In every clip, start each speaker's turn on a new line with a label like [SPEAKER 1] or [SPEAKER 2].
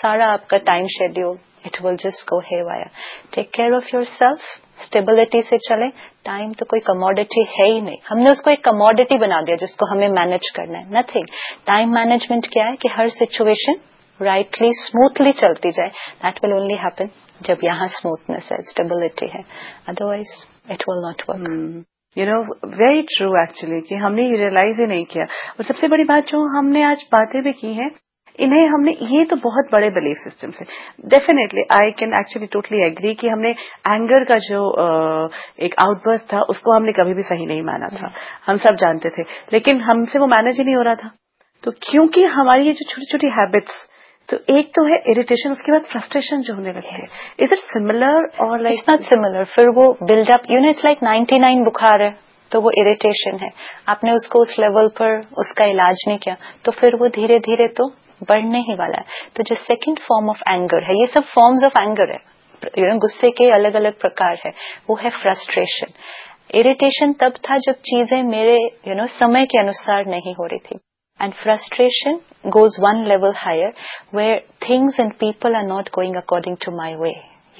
[SPEAKER 1] सारा आपका time schedule it will just go haywire. Take care of yourself, stability से चले। टाइम तो कोई कमोडिटी है ही नहीं, हमने उसको एक कमोडिटी बना दिया जिसको हमें मैनेज करना है। नथिंग। टाइम मैनेजमेंट क्या है कि हर सिचुएशन राइटली स्मूथली चलती जाए। दैट विल ओनली हैपन जब यहाँ स्मूथनेस है, स्टेबिलिटी है, otherwise it will not work.
[SPEAKER 2] You know very true actually कि हमने ये रियलाइज ही नहीं किया। और सबसे बड़ी बात जो हमने आज बातें भी की हैं, इन्हें हमने, ये तो बहुत बड़े बिलीफ सिस्टम से, definitely I can actually totally agree कि हमने एंगर का जो एक आउटबर्स्ट था उसको हमने कभी भी सही नहीं माना था, हम सब जानते थे, लेकिन हमसे वो मैनेज ही नहीं हो रहा था। तो क्योंकि हमारी ये जो छोटी छोटी हैबिट्स, तो एक तो है इरिटेशन, उसके बाद फ्रस्ट्रेशन जो होने लगती है। इज इट सिमिलर और लाइक?
[SPEAKER 1] It's not similar. फिर वो buildup, you know it's like 99 बुखार है तो वो इरिटेशन है, आपने उसको उस लेवल पर उसका इलाज नहीं किया तो फिर वो धीरे धीरे तो बढ़ने ही वाला है। तो जो सेकंड फॉर्म ऑफ एंगर है, ये सब फॉर्म्स ऑफ एंगर है, यू नो गुस्से के अलग अलग प्रकार है, वो है फ्रस्ट्रेशन। इरिटेशन तब था जब चीजें मेरे समय के अनुसार नहीं हो रही थी, and frustration goes one level higher where things and people are not going according to my way.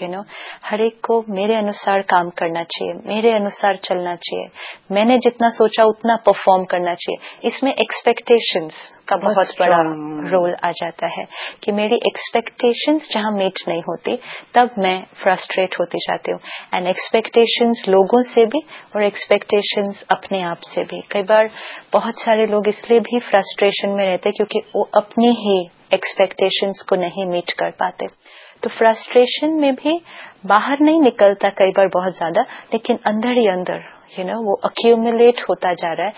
[SPEAKER 1] हर एक को मेरे अनुसार काम करना चाहिए, मेरे अनुसार चलना चाहिए, मैंने जितना सोचा उतना परफॉर्म करना चाहिए। इसमें एक्सपेक्टेशंस का बहुत बड़ा रोल आ जाता है कि मेरी एक्सपेक्टेशंस जहां मीट नहीं होती तब मैं फ्रस्ट्रेट होती जाती हूँ। एंड एक्सपेक्टेशंस लोगों से भी और एक्सपेक्टेशंस अपने आप से भी। कई बार बहुत सारे लोग इसलिए भी फ्रस्ट्रेशन में रहते क्योंकि वो अपनी ही एक्सपेक्टेशंस को नहीं मीट कर पाते। तो फ्रस्ट्रेशन में भी बाहर नहीं निकलता कई बार बहुत ज्यादा, लेकिन अंदर ही अंदर वो अक्यूमुलेट होता जा रहा है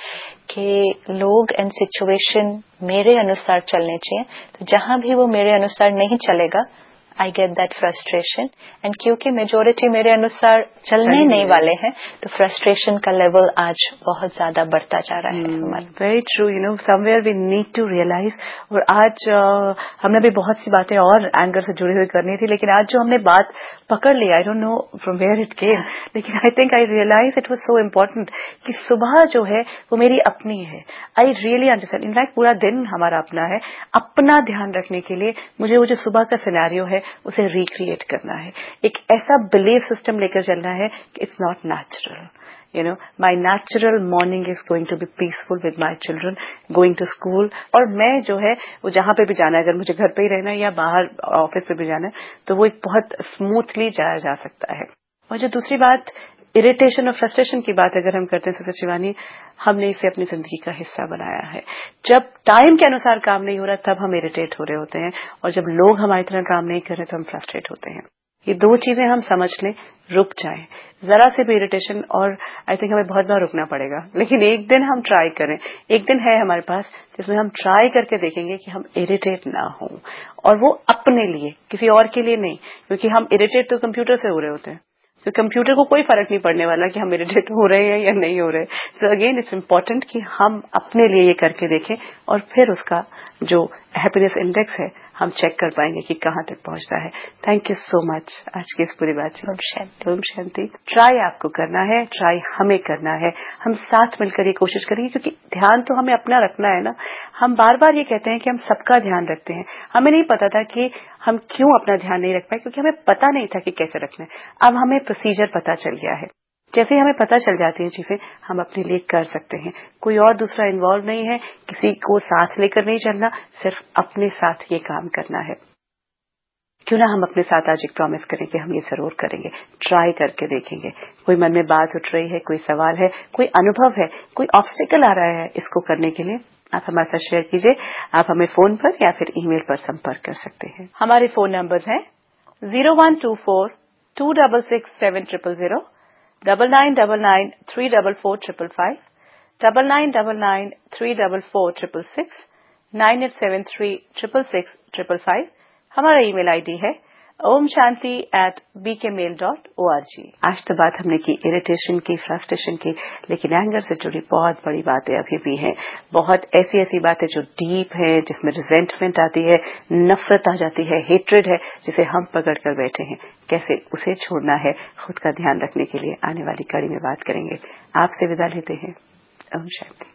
[SPEAKER 1] कि लोग एंड सिचुएशन मेरे अनुसार चलने चाहिए, तो जहां भी वो मेरे अनुसार नहीं चलेगा I get that frustration. And क्योंकि मेजोरिटी मेरे अनुसार चलने नहीं वाले हैं तो फ्रस्ट्रेशन का लेवल आज बहुत ज्यादा बढ़ता जा रहा है हमारा।
[SPEAKER 2] Very true. Somewhere we need to realise. और आज हमने भी बहुत सी बातें और एंगर से जुड़ी हुई करनी थी, लेकिन आज जो हमने बात पकड़ ली, I don't know from where it came, लेकिन I think I realise it was so important कि सुबह जो है वो मेरी अपनी है। I really understand. इनफैक्ट पूरा दिन हमारा अपना है। अपना ध्यान रखने के लिए मुझे वो जो सुबह का सिनेरियो है उसे रिक्रिएट करना है, एक ऐसा बिलीफ सिस्टम लेकर चलना है कि it's not natural. my natural morning is going to be peaceful with my children going to school। और मैं जो है वो जहां पे भी जाना है, अगर मुझे घर पे ही रहना है या बाहर ऑफिस पे भी जाना है, तो वो एक बहुत स्मूथली जाया जा सकता है। और जो दूसरी बात, इरिटेशन और फ्रस्ट्रेशन की बात अगर हम करते हैं सिस्टर शिवानी, हमने इसे अपनी जिंदगी का हिस्सा बनाया है। जब टाइम के अनुसार काम नहीं हो रहा तब हम इरिटेट हो रहे होते हैं, और जब लोग हमारी तरह काम नहीं कर रहे तो हम फ्रस्ट्रेट होते हैं। ये दो चीजें हम समझ लें, रुक जाएं, जरा से भी इरिटेशन, और आई थिंक हमें बहुत बार रुकना पड़ेगा, लेकिन एक दिन हम ट्राई करें, एक दिन है हमारे पास जिसमें हम ट्राई करके देखेंगे कि हम इरिटेट ना हो, और वो अपने लिए, किसी और के लिए नहीं। क्योंकि हम इरिटेट तो कंप्यूटर से हो रहे होते हैं, तो कंप्यूटर को कोई फर्क नहीं पड़ने वाला कि हम इरिटेट हो रहे हैं या नहीं हो रहे। सो अगेन इट्स इम्पोर्टेंट कि हम अपने लिए ये करके देखें, और फिर उसका जो हैप्पीनेस इंडेक्स है हम चेक कर पाएंगे कि कहाँ तक पहुंचता है। थैंक यू सो मच आज की इस पूरी बातचीत। ओम शांति। ट्राई आपको करना है, ट्राई हमें करना है, हम साथ मिलकर ये कोशिश करेंगे, क्योंकि ध्यान तो हमें अपना रखना है ना। हम बार बार ये कहते हैं कि हम सबका ध्यान रखते हैं, हमें नहीं पता था कि हम क्यों अपना ध्यान नहीं रख पाए, क्योंकि हमें पता नहीं था कि कैसे रखना है। अब हमें प्रोसीजर पता चल गया है, जैसे ही हमें पता चल जाती है चीजें हम अपने लिए कर सकते हैं। कोई और दूसरा इन्वॉल्व नहीं है, किसी को साथ लेकर नहीं चलना, सिर्फ अपने साथ ये काम करना है। क्यों ना हम अपने साथ आज एक प्रॉमिस करें कि हम ये जरूर करेंगे, ट्राई करके देखेंगे। कोई मन में बात उठ रही है, कोई सवाल है, कोई अनुभव है, कोई ऑब्स्टिकल आ रहा है इसको करने के लिए, आप हमारे साथ शेयर कीजिए। आप हमें फोन पर या फिर ईमेल पर संपर्क कर सकते हैं। हमारे फोन नंबर है 0124266700, 9999344555, 9999344666, 9873666555। हमारा ईमेल आईडी है omshanti@bkmail.org। आज तो बात हमने की इरिटेशन की, फ्रस्ट्रेशन की, लेकिन एंगर से जुड़ी बहुत बड़ी बातें अभी भी हैं। बहुत ऐसी ऐसी बातें जो डीप है, जिसमें रिजेंटमेंट आती है, नफरत आ जाती है, हेट्रेड है, जिसे हम पकड़ कर बैठे हैं। कैसे उसे छोड़ना है, खुद का ध्यान रखने के लिए आने वाली कड़ी में बात करेंगे। आपसे विदा लेते हैं। ओम शांति।